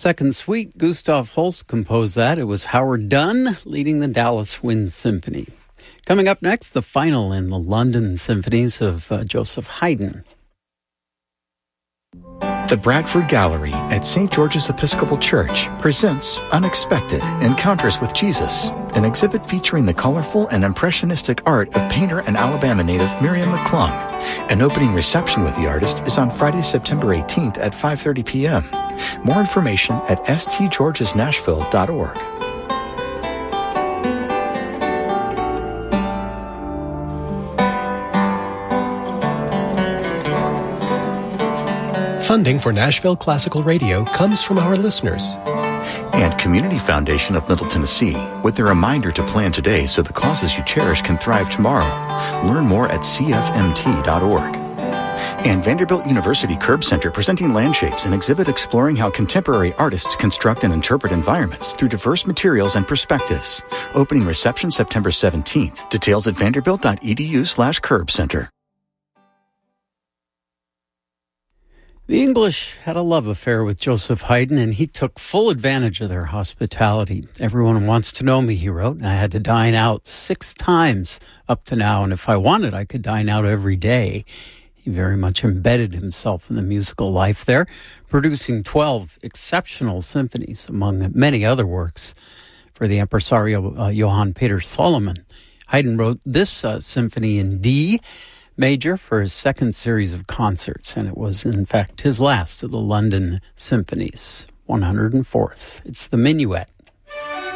Second Suite, Gustav Holst composed that. It was Howard Dunn leading the Dallas Wind Symphony. Coming up next, the final in the London Symphonies of Joseph Haydn. The Bradford Gallery at St. George's Episcopal Church presents Unexpected Encounters with Jesus, an exhibit featuring the colorful and impressionistic art of painter and Alabama native Miriam McClung. An opening reception with the artist is on Friday, September 18th at 5:30 p.m. More information at stgeorgesnashville.org. Funding for Nashville Classical Radio comes from our listeners. And Community Foundation of Middle Tennessee, with a reminder to plan today so the causes you cherish can thrive tomorrow. Learn more at cfmt.org. And Vanderbilt University Curb Center presenting Landshapes, an exhibit exploring how contemporary artists construct and interpret environments through diverse materials and perspectives. Opening reception September 17th. Details at vanderbilt.edu/curbcenter. The English had a love affair with Joseph Haydn, and he took full advantage of their hospitality. Everyone wants to know me, he wrote, and I had to dine out 6 times up to now, and if I wanted, I could dine out every day. He very much embedded himself in the musical life there, producing 12 exceptional symphonies, among many other works, for the impresario Johann Peter Solomon. Haydn wrote this symphony in D major for his second series of concerts, and it was, in fact, his last of the London Symphonies, 104th. It's the Minuet.